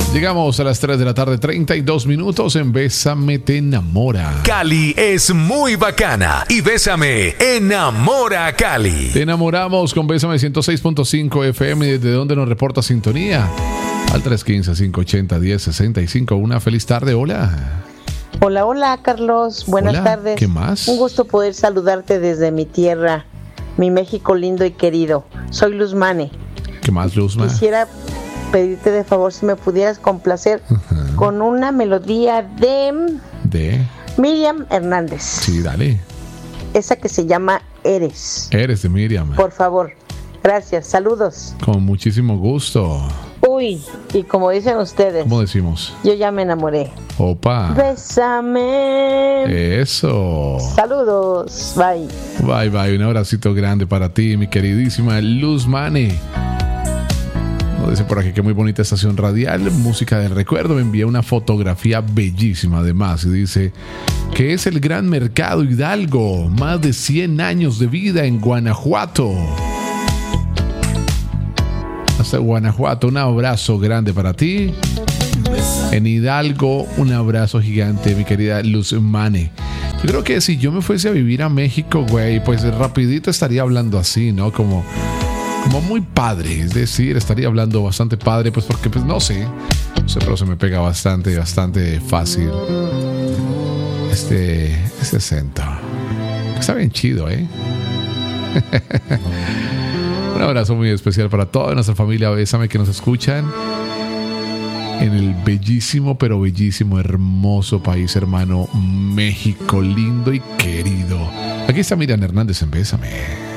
Llegamos a las 3 de la tarde, 32 minutos en Bésame te enamora. Cali es muy bacana y Bésame enamora a Cali. Te enamoramos con Bésame 106.5 FM. ¿Desde dónde nos reporta sintonía? Al 315-580-1065. Una feliz tarde, hola. Hola, hola, Carlos. Buenas tardes. ¿Qué más? Un gusto poder saludarte desde mi tierra, mi México lindo y querido. Soy Luz Mane. ¿Qué más, Luzma? Quisiera pedirte de favor si me pudieras complacer con una melodía de Miriam Hernández. Sí, dale. Esa que se llama Eres. Eres de Miriam. Por favor. Gracias. Saludos. Con muchísimo gusto. Uy, y como dicen ustedes. ¿Cómo decimos? Yo ya me enamoré. Opa. Bésame. Eso. Saludos. Bye. Bye, bye. Un abracito grande para ti, mi queridísima Luz Mane. Nos dice por aquí que muy bonita estación radial, música del recuerdo. Me envía una fotografía bellísima además y dice que es el Gran Mercado Hidalgo. Más de 100 años de vida en Guanajuato. Hasta Guanajuato, un abrazo grande para ti. En Hidalgo, un abrazo gigante, mi querida Luz Mane. Yo creo que si yo me fuese a vivir a México, güey, pues rapidito estaría hablando así, ¿no? Como muy padre, es decir, estaría hablando bastante padre, pues porque, pues no sé, pero se me pega bastante fácil este acento. Está bien chido, ¿eh? Un abrazo muy especial para toda nuestra familia Bésame que nos escuchan en el bellísimo, pero bellísimo, hermoso país hermano México, lindo y querido. Aquí está Miriam Hernández en Bésame.